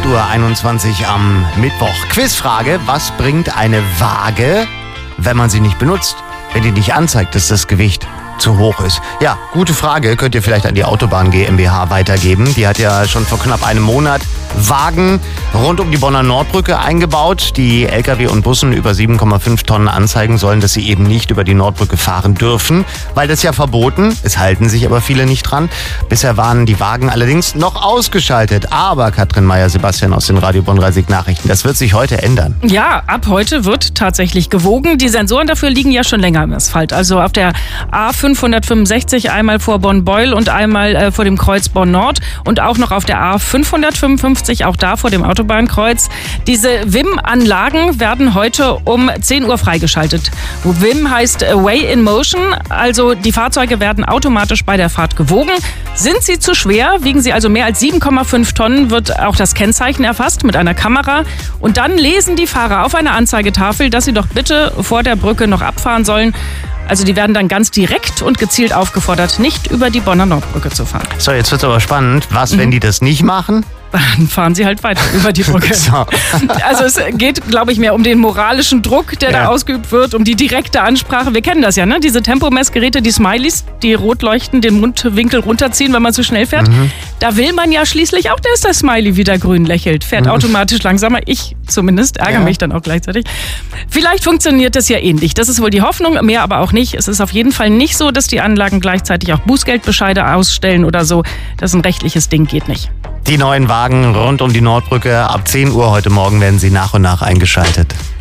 8:21 Uhr am Mittwoch. Quizfrage: Was bringt eine Waage, wenn man sie nicht benutzt? Wenn die nicht anzeigt, dass das Gewicht zu hoch ist? Ja, gute Frage. Könnt ihr vielleicht an die Autobahn GmbH weitergeben. Die hat ja schon vor knapp einem Monat Wagen rund um die Bonner Nordbrücke eingebaut, die Lkw und Bussen über 7,5 Tonnen anzeigen sollen, dass sie eben nicht über die Nordbrücke fahren dürfen, weil das ja verboten. Es halten sich aber viele nicht dran. Bisher waren die Wagen allerdings noch ausgeschaltet. Aber Katrin Meyer-Sebastian aus den Radio Bonn-Reisig Nachrichten, das wird sich heute ändern. Ja, ab heute wird tatsächlich gewogen. Die Sensoren dafür liegen ja schon länger im Asphalt. Also auf der A565 einmal vor Bonn-Beul und einmal vor dem Kreuz Bonn-Nord und auch noch auf der A555, auch da vor dem Autobahnkreuz. Diese WIM-Anlagen werden heute um 10 Uhr freigeschaltet. WIM heißt Weigh in Motion, also die Fahrzeuge werden automatisch bei der Fahrt gewogen. Sind sie zu schwer, wiegen sie also mehr als 7,5 Tonnen, wird auch das Kennzeichen erfasst mit einer Kamera. Und dann lesen die Fahrer auf einer Anzeigetafel, dass sie doch bitte vor der Brücke noch abfahren sollen. Also die werden dann ganz direkt und gezielt aufgefordert, nicht über die Bonner Nordbrücke zu fahren. So, jetzt wird es aber spannend. Was, wenn die das nicht machen? Dann fahren sie halt weiter über die Brücke. So. Also es geht, glaube ich, mehr um den moralischen Druck, der da ausgeübt wird, um die direkte Ansprache. Wir kennen das ja, ne? Diese Tempomessgeräte, die Smileys, die rot leuchten, den Mundwinkel runterziehen, wenn man zu schnell fährt. Da will man ja schließlich auch, dass der Smiley wieder grün lächelt. Fährt automatisch langsamer. Ich zumindest ärgere mich dann auch gleichzeitig. Vielleicht funktioniert das ja ähnlich. Das ist wohl die Hoffnung, mehr aber auch nicht. Es ist auf jeden Fall nicht so, dass die Anlagen gleichzeitig auch Bußgeldbescheide ausstellen oder so. Das ist ein rechtliches Ding, geht nicht. Die neuen Wagen rund um die Nordbrücke ab 10 Uhr heute Morgen werden sie nach und nach eingeschaltet.